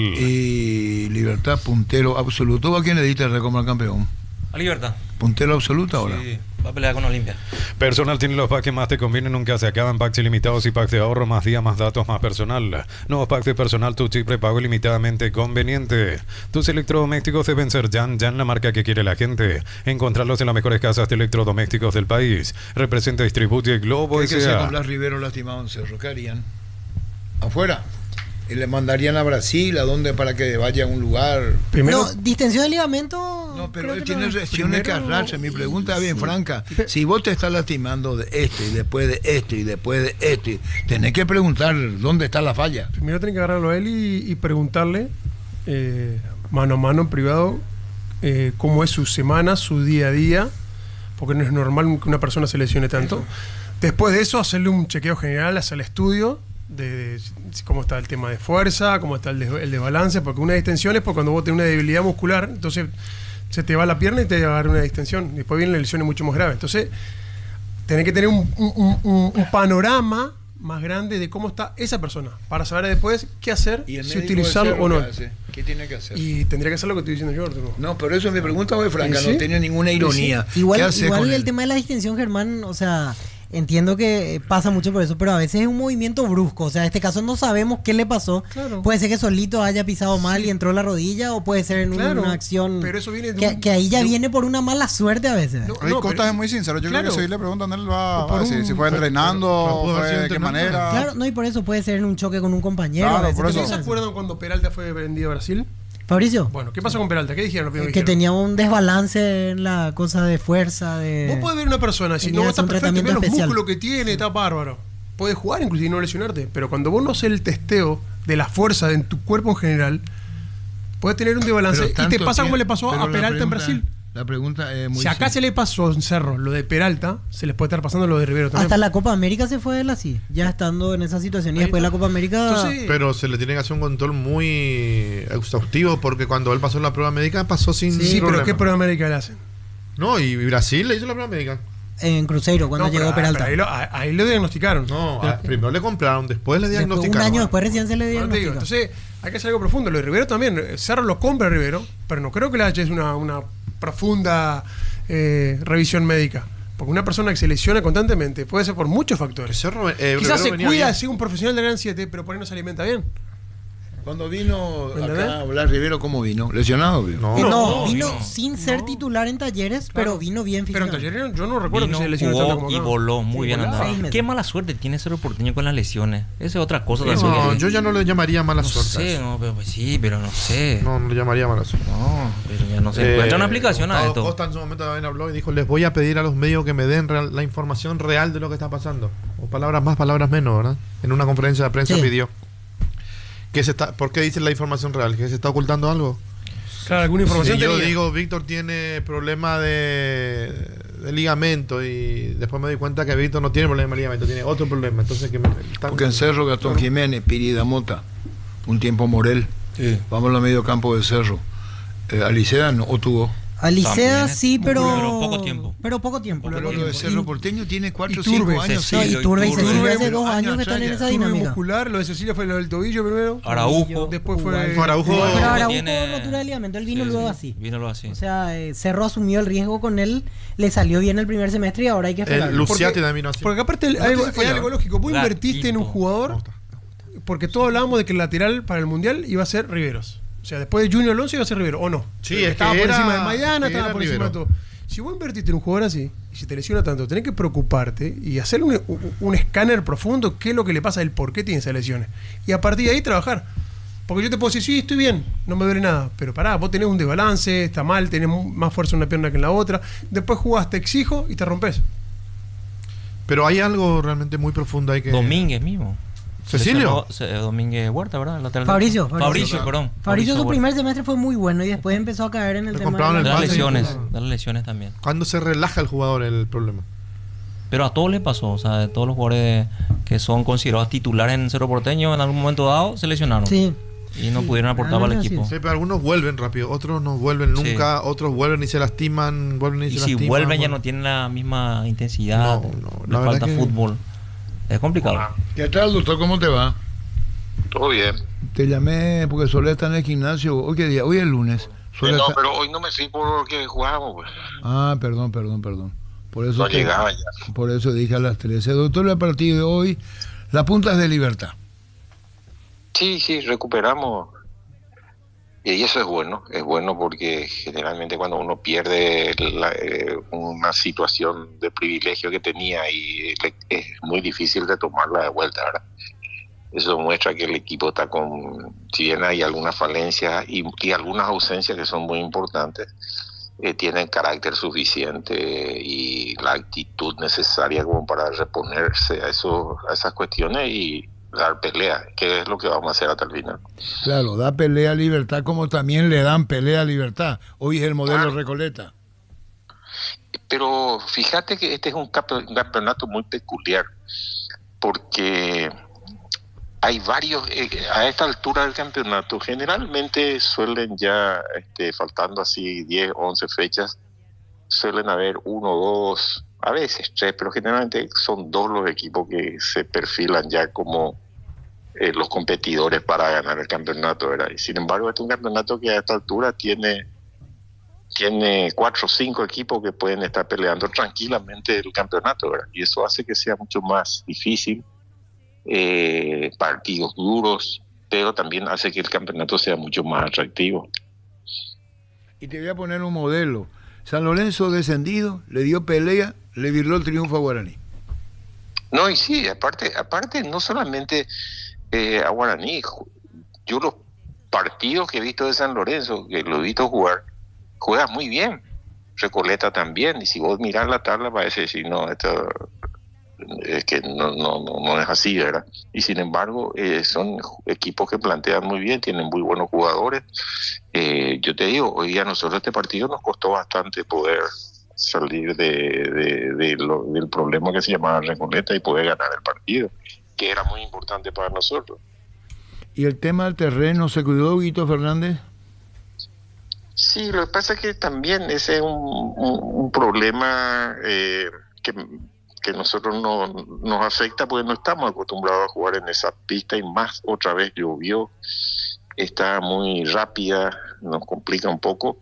Y Libertad, puntero absoluto. ¿A quién le diste el récord al campeón? A Libertad. Puntero absoluto ahora. Sí, va a pelear con Olimpia. Personal tiene los packs que más te convienen, nunca se acaban. Packs ilimitados y packs de ahorro, más días, más datos, más personal. Nuevos packs de personal, tu chip prepago ilimitadamente conveniente. Tus electrodomésticos deben ser Jan, Jan, la marca que quiere la gente. Encontrarlos en las mejores casas de electrodomésticos del país. Representa Distribuye Globo ¿Qué S A. que hacer con Blas Rivero lastimado en Cerro? ¿Qué harían? ¿Afuera? ¿Y le mandarían a Brasil? ¿A dónde para que vaya a un lugar? Primero, no, distensión de ligamento. No, pero él tiene lesiones que arrastra. Mi pregunta es bien sí. franca. Si vos te estás lastimando de esto y después de esto y después de esto, tenés que preguntar dónde está la falla. Primero tenés que agarrarlo a él y, y preguntarle eh, mano a mano en privado eh, cómo es su semana, su día a día, porque no es normal que una persona se lesione tanto. Eso. Después de eso, hacerle un chequeo general, hacer el estudio De, de cómo está el tema de fuerza, cómo está el, de, el desbalance, porque una distensión es porque cuando vos tenés una debilidad muscular, entonces se te va la pierna y te va a dar una distensión, después vienen lesiones mucho más graves. Entonces tenés que tener un, un, un, un panorama más grande de cómo está esa persona para saber después qué hacer, si utilizarlo o no. ¿Qué, ¿Qué tiene que hacer? Y tendría que hacer lo que estoy diciendo yo, Arturo. No, pero eso mi pregunta fue franca, ¿sí? No tenía ninguna ironía. Sí. Igual, ¿Qué hace igual con el él? tema de la distensión, Germán, o sea, entiendo que pasa mucho por eso, pero a veces es un movimiento brusco. O sea, en este caso no sabemos qué le pasó. Claro. Puede ser que solito haya pisado mal sí. y entró la rodilla, o puede ser en claro, una acción pero eso viene de que, un, que ahí ya de viene por una mala suerte a veces. No, no, Costa es muy sincero. Yo claro. creo que si le preguntan a él va, va a decir si fue entrenando, fue, fue de qué manera. Claro, no, y por eso puede ser en un choque con un compañero. Claro, a veces. por eso. ¿No se acuerdan cuando Peralta fue vendido a Brasil? Fabricio. Bueno, ¿qué pasó con Peralta? ¿Qué dijeron? Que dijeron? Tenía un desbalance en la cosa de fuerza. De... Vos podés ver una persona, si no está perfecto, mira los músculos que tiene, está bárbaro. Puedes jugar inclusive y no lesionarte. Pero cuando vos no haces el testeo de la fuerza en tu cuerpo en general, puedes tener un desbalance. Y te pasa como le pasó a Peralta pregunta, en Brasil. La pregunta es muy Si acá simple. Se le pasó en Cerro lo de Peralta, se les puede estar pasando lo de Rivero también. Hasta la Copa América se fue él así, ya estando en esa situación. Y después la Copa América... Entonces, pero se le tiene que hacer un control muy exhaustivo, porque cuando él pasó la prueba médica, pasó sin Sí, sin pero problema. ¿Qué prueba médica le hacen? No, y Brasil le hizo la prueba médica. En Cruzeiro, cuando no, llegó pero, Peralta. Pero ahí, lo, ahí lo diagnosticaron. No, a, primero le compraron, después le diagnosticaron. Después, un año después recién se le diagnosticaron. Entonces, hay que hacer algo profundo. Lo de Rivero también. Cerro lo compra Rivero, pero no creo que le haya hecho una, una profunda eh, revisión médica. Porque una persona que se lesiona constantemente puede ser por muchos factores. Cerro, eh, Quizás Rivero se cuida, sigue un profesional de Gran siete, pero por ahí no se alimenta bien. Cuando vino acá a Blas Rivero, ¿cómo vino? ¿Lesionado? Vino? No, no, no, vino, vino sin ser no. titular en Talleres, claro. pero vino bien físicamente. Pero en Talleres yo no recuerdo vino, que se lesionó jugó tanto como y acá. voló muy sí, bien andado. Qué mala suerte tiene Cerro Porteño con las lesiones. Esa es otra cosa. Sí, no, que, yo ya no le llamaría mala no suerte. Sé, no, pero, pues, sí, pero no sé. No, no le llamaría mala suerte. No, pero ya no se eh, encuentra una explicación a esto. Costa en su momento también habló y dijo, les voy a pedir a los medios que me den real, la información real de lo que está pasando. O palabras más, palabras menos, ¿verdad? En una conferencia de prensa sí. pidió. ¿Qué se está, ¿Por qué dice la información real? ¿Que se está ocultando algo? Claro, alguna información. Si yo digo, Víctor tiene problema de, de ligamento y después me doy cuenta que Víctor no tiene problema de ligamento, tiene otro problema. Entonces, ¿qué me, está... Porque en Cerro, Gastón claro. Jiménez, Pirida Mota, un tiempo Morel, sí. vamos a los medio campo de Cerro. Eh, Alicea no o tuvo. Alicea sí, pero... pero poco tiempo. Pero poco tiempo. Pero lo de Cerro Porteño tiene cuatro o cinco años. Sí, y Turbe y Cecilia hace dos años que están en esa dinámica. Muscular, lo de Cecilia fue lo del tobillo primero. Araujo. Después fue... Araujo. Pero Araujo tiene... rotura de ligamento, él vino sí, luego así. Vino luego así. O sea, eh, Cerro asumió el riesgo con él, le salió bien el primer semestre y ahora hay que esperar. El Luciati también vino así. Porque aparte hay algo, hay algo lógico. Vos invertiste en un jugador, porque todos hablábamos de que el lateral para el Mundial iba a ser Riveros. O sea, después de Junior Alonso iba a ser Rivero, ¿o no? Sí, es estaba que por era, encima de Maidana, estaba por Rivero. encima de todo. Si vos invertiste en un jugador así, y si te lesiona tanto, tenés que preocuparte y hacer un, un, un escáner profundo, qué es lo que le pasa, el por qué tiene esas lesiones. Y a partir de ahí trabajar. Porque yo te puedo decir, sí, estoy bien, no me duele nada. Pero pará, vos tenés un desbalance, está mal, tenés más fuerza en una pierna que en la otra. Después jugás, te exijo y te rompes. Pero hay algo realmente muy profundo ahí que... Domínguez mismo. ¿Cecilio? Se- Domínguez Huerta, ¿verdad? Lateral Fabricio, Fabricio, Fabricio. perdón. Fabricio su Huerta. primer semestre fue muy bueno y después empezó a caer en el Le tema compraron de el De la- las pase. lesiones, de las lesiones también. Cuando se relaja el jugador el problema. Pero a todos les pasó, o sea, de todos los jugadores que son considerados titulares en Cerro Porteño, en algún momento dado se lesionaron. Sí. Y no pudieron aportar para el realmente equipo. así Sí, pero algunos vuelven rápido, otros no vuelven nunca, Sí. otros vuelven y se lastiman, vuelven y, Y se si lastiman. vuelven ya vuelven. no tienen la misma intensidad, No, no, les la verdad falta que- fútbol. Es complicado. ¿Qué tal, doctor? ¿Cómo te va? Todo bien. Te llamé porque Solé está en el gimnasio. ¿Hoy qué día? Hoy es lunes. Solé no, está- pero hoy no me fui porque jugábamos, pues. Ah, perdón, perdón, perdón. Por eso, No te- llegaba ya. por eso dije a las trece. Doctor, a partir de hoy, las puntas de libertad. Sí, sí, recuperamos. Y eso es bueno, es bueno porque generalmente cuando uno pierde la- eh, una situación de privilegio que tenía y le- es muy difícil de tomarla de vuelta, ¿verdad? Eso muestra que el equipo está con, si bien hay algunas falencias y, y algunas ausencias que son muy importantes, eh, tienen carácter suficiente y la actitud necesaria como para reponerse a, eso, a esas cuestiones y dar pelea, que es lo que vamos a hacer hasta el final. Claro, da pelea a Libertad como también le dan pelea a Libertad. Hoy es el modelo Claro. Recoleta. Pero fíjate que este es un campe- un campeonato muy peculiar, porque hay varios, eh, a esta altura del campeonato, generalmente suelen ya, este, faltando así diez, once fechas, suelen haber uno, dos, a veces tres, pero generalmente son dos los equipos que se perfilan ya como eh, los competidores para ganar el campeonato, ¿verdad? Y sin embargo, este es un campeonato que a esta altura tiene tiene cuatro o cinco equipos que pueden estar peleando tranquilamente el campeonato, ¿verdad? Y eso hace que sea mucho más difícil, eh, partidos duros, pero también hace que el campeonato sea mucho más atractivo. Y te voy a poner un modelo. San Lorenzo descendido, le dio pelea, le virló el triunfo a Guaraní. No, y sí, aparte, aparte no solamente eh, a Guaraní, ju- yo los partidos que he visto de San Lorenzo, que lo he visto jugar, juega muy bien. Recoleta también, y si vos mirás la tabla parece decir, no, esto es que no, no, no, no es así, ¿verdad? Y sin embargo, eh, son equipos que plantean muy bien, tienen muy buenos jugadores. Eh, yo te digo, hoy día a nosotros este partido nos costó bastante poder salir de, de, de lo, del problema que se llamaba Recoleta y poder ganar el partido, que era muy importante para nosotros. ¿Y el tema del terreno se cuidó, Guito Fernández? Sí, lo que pasa es que también ese es un, un, un problema eh, que, que nosotros no nos afecta porque no estamos acostumbrados a jugar en esa pista y más otra vez llovió, está muy rápida, nos complica un poco.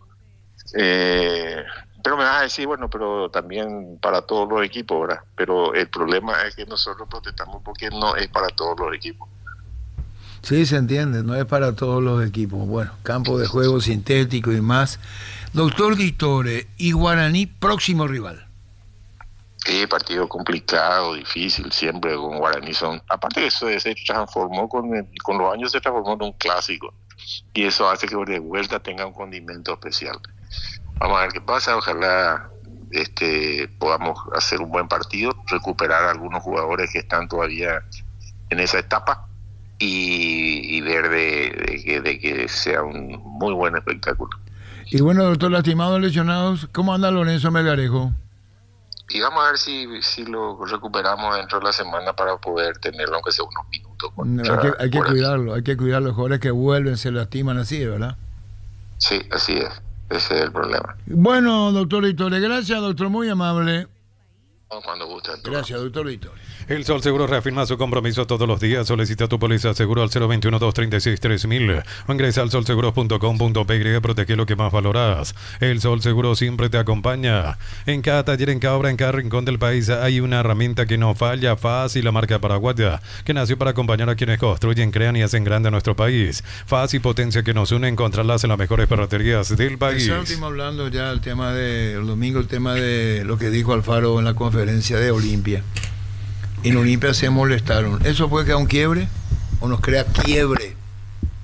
Eh, pero me vas a decir, bueno, pero también para todos los equipos, ¿verdad? Pero el problema es que nosotros protestamos porque no es para todos los equipos. Sí, se entiende, no es para todos los equipos. Bueno, campo de juego sintético y más. Doctor Ditore, y Guaraní, próximo rival. Sí, partido complicado, difícil, siempre con Guaraní son. Aparte que eso se transformó con, el- con los años, se transformó en un clásico. Y eso hace que de vuelta tenga un condimento especial. Vamos a ver qué pasa, ojalá este podamos hacer un buen partido, recuperar a algunos jugadores que están todavía en esa etapa y, y ver de, de que, de que sea un muy buen espectáculo. Y bueno, doctor, lastimados, lesionados, ¿cómo anda Lorenzo Melgarejo? Y vamos a ver si, si lo recuperamos dentro de la semana para poder tenerlo, aunque sea unos minutos. Hay que, hay que cuidarlo, hay que cuidar los jugadores que vuelven, se lastiman así, ¿verdad? Sí, así es. Ese es el problema. Bueno, doctor Ditore, gracias, doctor, muy amable. Cuando guste. Gracias, doctor Ditore. El Sol Seguro reafirma su compromiso todos los días. Solicita tu póliza seguro al cero veintiuno, doscientos treinta y seis, tres mil o ingresa al sol seguros punto com punto pe y protege lo que más valoras. El Sol Seguro siempre te acompaña. En cada taller, en cada obra, en cada rincón del país hay una herramienta que no falla. Fácil, la marca paraguaya, que nació para acompañar a quienes construyen, crean y hacen grande a nuestro país. Fácil, potencia que nos une, encontrarlas en las mejores ferreterías del país. Último hablando ya el tema de el domingo, el tema de lo que dijo Alfaro en la conferencia de Olimpia. En Olimpia se molestaron. ¿Eso puede crear un quiebre o nos crea quiebre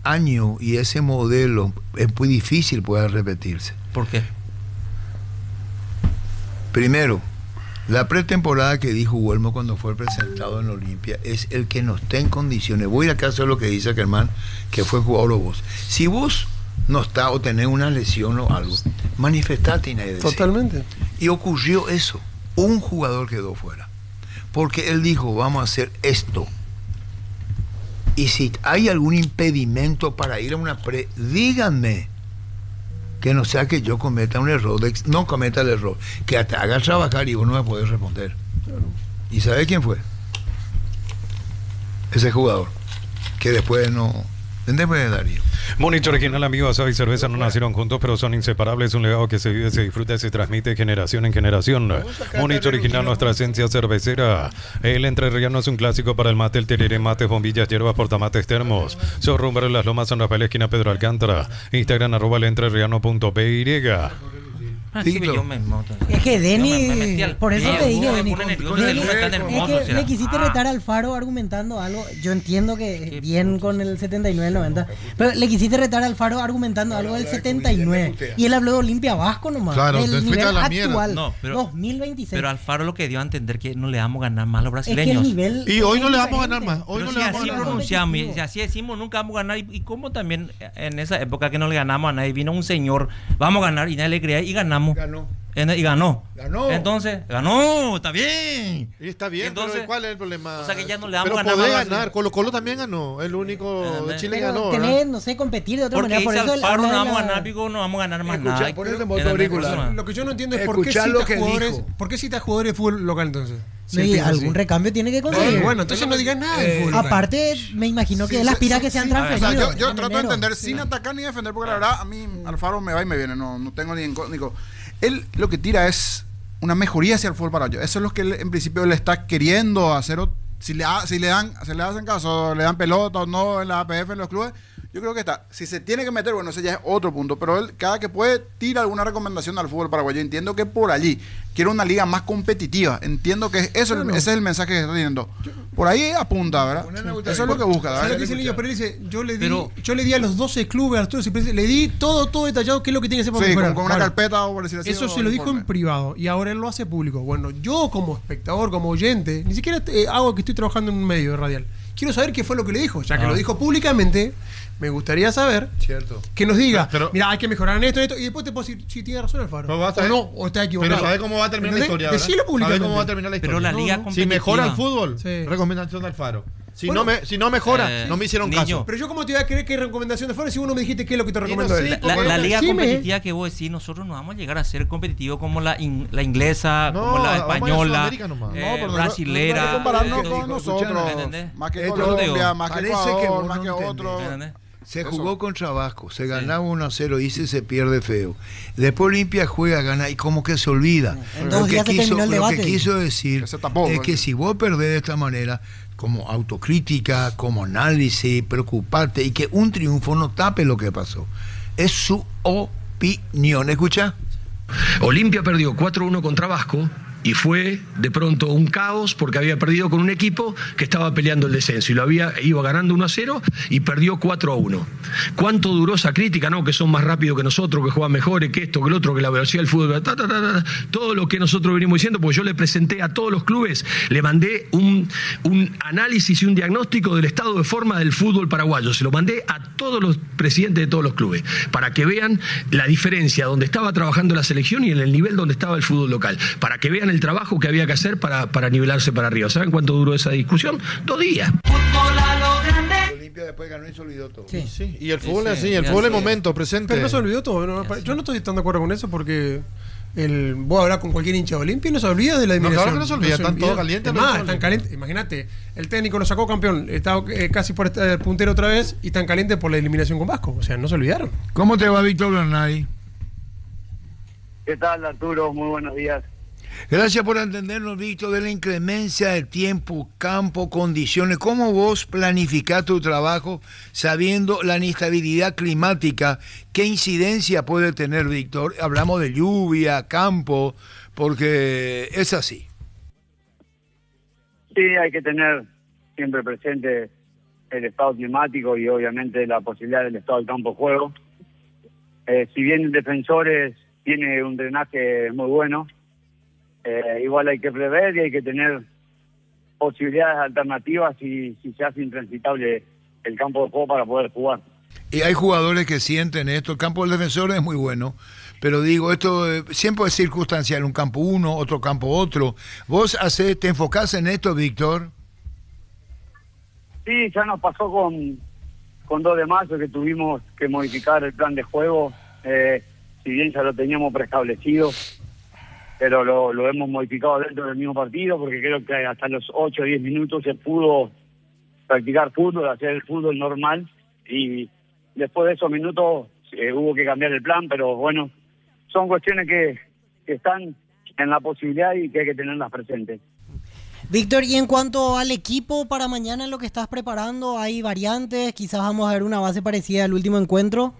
año y ese modelo es muy difícil pueda repetirse. ¿Por qué? Primero, la pretemporada que dijo Huelmo cuando fue presentado en Olimpia es el que no esté en condiciones. Voy a hacer lo que dice Germán, que fue jugador o vos. Si vos no está o tenés una lesión o algo, manifestate y nadie decide. Totalmente. Y ocurrió eso. Un jugador quedó fuera. porque él dijo, vamos a hacer esto. Y si hay algún impedimento para ir a una pre, díganme. Que no sea que yo cometa un error, de, no cometa el error, que te haga trabajar y vos no me puedes responder. ¿Y sabes quién fue? Ese jugador, que después no... Después de Darío. Múnich original, amigos, asado y cerveza no nacieron juntos, pero son inseparables. Un legado que se vive, se disfruta y se transmite de generación en generación. Múnich original, nuestra esencia cervecera. El entrerriano es un clásico para el mate, el tereré, mates, bombillas, hierbas, portamates, termos. Sorrumbre en las Lomas, San Rafael, esquina Pedro Alcántara. Instagram, arroba el entrerriano punto py. Ah, sí, yo me, es que Denny, me, me metí al por eso pie, te dije, me Denny, pone con- nervioso, con- el lunes tan hermoso, es que será. me quisiste Ah. retar al Faro argumentando algo. Yo entiendo que bien con el setenta y nueve, el noventa, pero le quisiste retar al Faro argumentando algo del setenta y nueve. Y él habló de Olimpia Vasco nomás. Claro, te el fuiste nivel a la mierda. actual, No, pero- dos mil veintiséis. Pero Alfaro lo que dio a entender que no le vamos a ganar más a los es que el brasileños. nivel Y hoy no es le vamos a diferente. ganar más. Hoy Pero no si le vamos a así ganar más. pronunciamos, y si así decimos, nunca vamos a ganar. Y, y como también en esa época que no le ganamos a nadie, vino un señor, vamos a ganar, y nadie le creía, y ganamos. Ganó. En- y ganó. Ganó. Entonces, ganó, está bien. Y está bien, Entonces, pero ¿cuál es el problema? o sea que ya no le vamos pero a ganar podés más ganar. Colo Colo también ganó. El único de ¿Entendés? Chile Pero ganó. tenés, ¿verdad? no sé, competir de otra Porque manera. Por dice eso él Alfaro habla no de vamos a la- ganar, pico, no vamos a ganar más Escucha, nada. ponete en ¿Entendés? modo auricular. Por eso no. Lo que yo no entiendo es por qué Escuchá lo citas que jugadores, dijo. ¿por qué citas jugadores de fútbol local entonces? Si él Sí, piensa algún así. recambio tiene que conseguir. Eh, bueno, entonces no digas nada del Eh, fútbol local. Aparte, me imagino que Sí, él sí, aspira a sí, que sean sí. O sea, transferidos. yo, yo en trato de enero. entender sin atacar ni defender, porque la verdad a mí Alfaro me va y me viene, no, no tengo ni incógnito. Él lo que tira es una mejoría hacia el fútbol paraguayo. Eso es lo que él, en principio le está queriendo hacer. o- Si le, ha- si le dan, se le hacen caso, le dan pelota o no en la A P F, en los clubes, yo creo que está. Si se tiene que meter, bueno, ese ya es otro punto. Pero él, cada que puede, tira alguna recomendación al fútbol paraguayo. Entiendo que por allí quiere una liga más competitiva. Entiendo que eso, No, no. ese es el mensaje que está teniendo. Por ahí apunta, ¿verdad? Eso es lo que busca, ¿Sabes ¿verdad? lo que dice Lillo? Pero él dice, yo le di, Pero- yo le di a los doce clubes, a todos, le di todo, todo detallado, qué es lo que tiene que hacer para Sí, mejorar. con, con una Claro. carpeta o por decir así. Eso o se lo dijo informe. en privado y ahora él lo hace público. Bueno, yo como espectador, como oyente, ni siquiera eh, hago que estoy trabajando en un medio radial. Quiero saber qué fue lo que le dijo. Ya que Ah. lo dijo públicamente, me gustaría saber Cierto. que nos diga, Pero- mira, hay que mejorar en esto, en esto, y después te puedo decir si tiene razón Alfaro. Pero vas a o ver- no, o está equivocado. Pero ¿sabe cómo va a terminar la ¿Entendés? historia? ¿verdad? Decilo ¿Sabe públicamente. cómo va a terminar la historia? Pero la liga No, no. Si competitiva. mejora el fútbol, Sí. recomendación de Alfaro. Si, Bueno, no me, si no mejora, eh, no me hicieron niño. caso. Pero yo cómo te voy a creer que recomendación de Alfaro si vos no me dijiste qué es lo que te no recomiendo sé, él. La, la- la liga Decime. competitiva que vos decís, nosotros no vamos a llegar a ser competitivos como la, in- la inglesa, No, como la vamos a ir a española, Sudamérica nomás. eh, No, pero no- brasilera. no hay que compararnos eh, con nosotros. ¿entendés? Más que Esto- Colombia, más que Parece Ecuador, que vos más no que entendés. otros. ¿entendés? Se Eso. jugó contra Vasco, se ganaba uno a cero y se, se pierde feo. Después Olimpia juega, gana y como que se olvida. En dos Lo que días se quiso, terminó el lo que debate. quiso decir Que se tapó, es ¿no? que si vos perdés de esta manera, como autocrítica, como análisis, preocuparte y que un triunfo no tape lo que pasó. Es su opinión. ¿Escucha? Olimpia perdió cuatro uno contra Vasco y fue de pronto un caos porque había perdido con un equipo que estaba peleando el descenso y lo había iba ganando uno a cero y perdió cuatro a uno. ¿Cuánto duró esa crítica? No, que son más rápidos que nosotros, que juegan mejores, que esto, que el otro, que la velocidad del fútbol, ta, ta, ta, ta, todo lo que nosotros venimos diciendo, porque yo le presenté a todos los clubes, le mandé un, un análisis y un diagnóstico del estado de forma del fútbol paraguayo. Se lo mandé a todos los presidentes de todos los clubes para que vean la diferencia donde estaba trabajando la selección y en el nivel donde estaba el fútbol local, para que vean el trabajo que había que hacer para, para nivelarse para arriba. ¿Saben cuánto duró esa discusión? Dos días. Olimpia después ganó y se olvidó todo. Sí. Sí, y el Sí, fútbol es sí, así, el ya fútbol es sé. momento, presente. Pero no se olvidó todo. ¿no? Yo no estoy tan de acuerdo con eso porque el, vos hablar con cualquier hincha de Olimpia y no se olvida de la No, eliminación. claro que no se olvida, están todos calientes, Es no más, se están olvida. calientes. Imagínate, el técnico lo sacó campeón, está eh, casi por estar puntero otra vez y están calientes por la eliminación con Vasco. O sea, no se olvidaron. ¿Cómo te va, Víctor Bernay? ¿Qué tal, Arturo? Muy buenos días. Gracias por entendernos, Víctor, de la inclemencia del tiempo, campo, condiciones. ¿Cómo vos planificás tu trabajo sabiendo la inestabilidad climática? ¿Qué incidencia puede tener, Víctor? Hablamos de lluvia, campo, porque es así. Sí, hay que tener siempre presente el estado climático y obviamente la posibilidad del estado del campo de juego. Eh, si bien el Defensores tiene un drenaje muy bueno, eh, igual hay que prever y hay que tener posibilidades alternativas si, si se hace intransitable el campo de juego para poder jugar. Y hay jugadores que sienten esto. El campo del Defensor es muy bueno, pero digo, esto eh, siempre es circunstancial, un campo uno, otro campo otro. ¿Vos hacés, te enfocás en esto, Víctor? Sí, ya nos pasó con, con dos de mayo que tuvimos que modificar el plan de juego, eh, si bien ya lo teníamos preestablecido, pero lo, lo hemos modificado dentro del mismo partido, porque creo que hasta los ocho o diez minutos se pudo practicar fútbol, hacer el fútbol normal, y después de esos minutos eh, hubo que cambiar el plan, pero bueno, son cuestiones que, que están en la posibilidad y que hay que tenerlas presentes. Víctor, y en cuanto al equipo para mañana, lo que estás preparando, ¿hay variantes? Quizás vamos a ver una base parecida al último encuentro.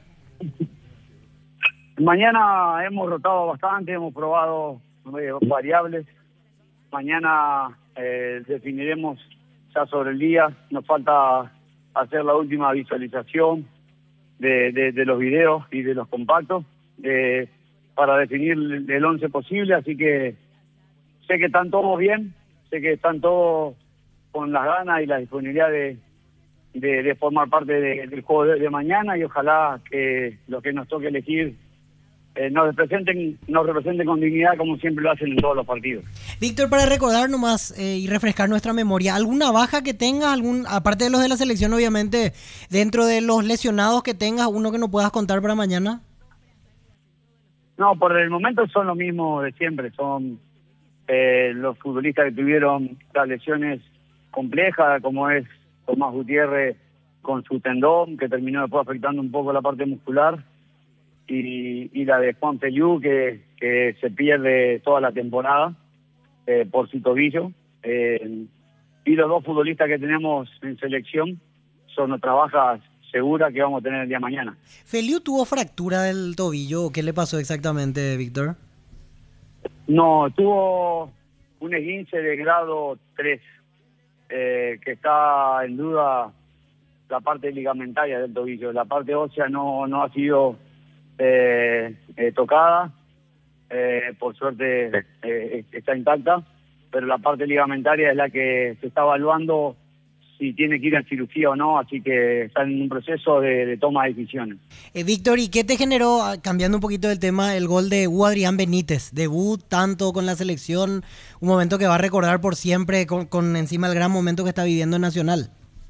Mañana hemos rotado bastante, hemos probado eh, variables. Mañana eh, definiremos ya sobre el día. Nos falta hacer la última visualización de, de, de los videos y de los compactos eh, para definir el once posible. Así que sé que están todos bien, sé que están todos con las ganas y la disponibilidad de, de, de formar parte de, del juego de, de mañana, y ojalá que los que nos toque elegir Eh, nos representen nos representen con dignidad, como siempre lo hacen en todos los partidos. Víctor, para recordar nomás eh, y refrescar nuestra memoria, ¿alguna baja que tengas, algún aparte de los de la selección, obviamente, dentro de los lesionados que tengas, uno que no puedas contar para mañana? No, por el momento son los mismos de siempre, son eh, los futbolistas que tuvieron las lesiones complejas, como es Tomás Gutiérrez con su tendón, que terminó después afectando un poco la parte muscular, Y, y la de Juan Feliu, que, que se pierde toda la temporada eh, por su tobillo. Eh, y los dos futbolistas que tenemos en selección son nuestras bajas seguras que vamos a tener el día de mañana. ¿Feliu tuvo fractura del tobillo? ¿Qué le pasó exactamente, Víctor? No, tuvo un esguince de grado tres, eh, que está en duda la parte ligamentaria del tobillo. La parte ósea no, no ha sido Eh, eh, tocada, eh, por suerte eh, está intacta, pero la parte ligamentaria es la que se está evaluando si tiene que ir a cirugía o no, así que está en un proceso de, de toma de decisiones. Eh, Víctor, ¿y qué te generó, cambiando un poquito del tema, el gol de Hugo Adrián Benítez? Debut tanto con la selección, un momento que va a recordar por siempre, con, con encima el gran momento que está viviendo en Nacional.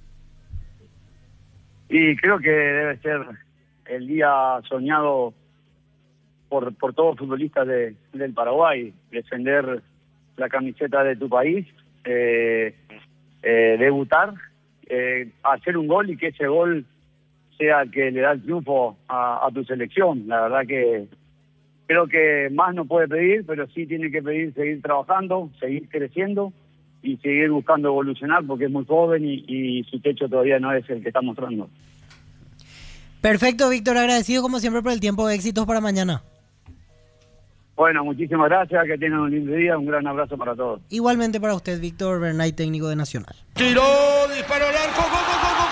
Y creo que debe ser el día soñado por, por todos los futbolistas de, del Paraguay, defender la camiseta de tu país, eh, eh, debutar, eh, hacer un gol y que ese gol sea el que le da el triunfo a, a tu selección. La verdad que creo que más no puede pedir, pero sí tiene que pedir seguir trabajando, seguir creciendo y seguir buscando evolucionar, porque es muy joven y, y su techo todavía no es el que está mostrando. Perfecto, Víctor, agradecido como siempre por el tiempo, éxitos para mañana. Bueno, muchísimas gracias, que tengan un lindo día, un gran abrazo para todos. Igualmente para usted, Víctor Bernay, técnico de Nacional. Tiró, disparó al arco, go, go, go, go.